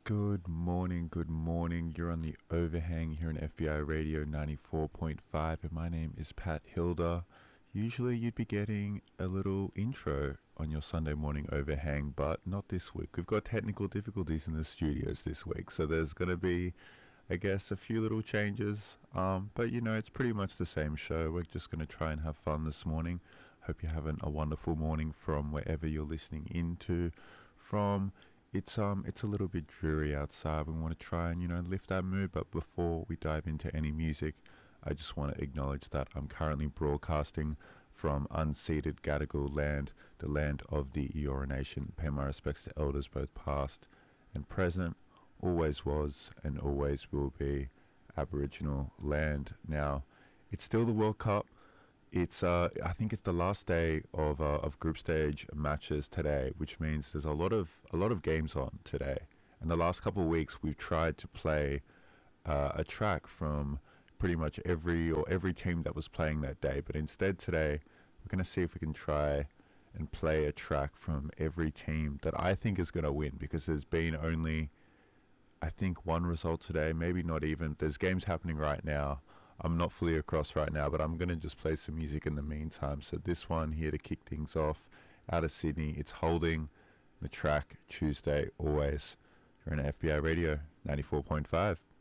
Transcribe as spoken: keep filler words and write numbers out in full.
Good morning, good morning. You're on the overhang here on F B I Radio ninety-four point five, and my name is Pat Hilda. Usually, you'd be getting a little intro on your Sunday morning overhang, but not this week. We've got technical difficulties in the studios this week, so there's going to be, I guess, a few little changes. Um, but you know, it's pretty much the same show. We're just going to try and have fun this morning. Hope you're having a wonderful morning from wherever you're listening into from. It's um it's a little bit dreary outside. We want to try and you know lift that mood, but before we dive into any music, I just want to acknowledge that I'm currently broadcasting from unceded Gadigal land, the land of the Eora Nation. Pay my respects to elders both past and present, always was and always will be Aboriginal land. Now, it's still the World Cup. It's uh, I think it's the last day of uh, of group stage matches today, which means there's a lot of a lot of games on today. And the last couple of weeks, we've tried to play uh, a track from pretty much every or every team that was playing that day. But instead today, we're gonna see if we can try and play a track from every team that I think is gonna win, because there's been only I think one result today, maybe not even. There's games happening right now. I'm not fully across right now, but I'm going to just play some music in the meantime. So this one here to kick things off, out of Sydney, it's Holding, the track Tuesday Always. You're on F B I Radio ninety-four point five.